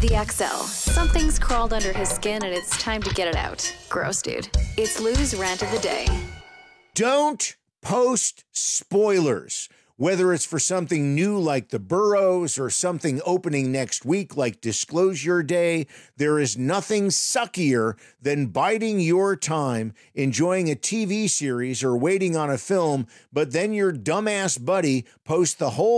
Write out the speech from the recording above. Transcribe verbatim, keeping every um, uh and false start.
The X L. Something's crawled under his skin and it's time to get it out. Gross, dude. It's Lou's rant of the day. Don't post spoilers. Whether it's for something new like the Burrows or something opening next week like Disclosure Day, there is nothing suckier than biding your time, enjoying a T V series or waiting on a film, but then your dumbass buddy posts the whole